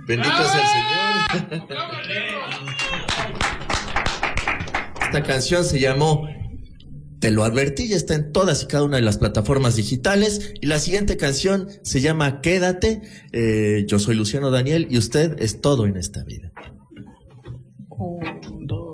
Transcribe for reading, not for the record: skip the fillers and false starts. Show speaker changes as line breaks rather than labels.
Bendito sea el Señor. Esta canción se llamó Te lo advertí, ya está en todas y cada una de las plataformas digitales. Y la siguiente canción se llama Quédate. Yo soy Luciano Daniel y usted es todo en esta vida.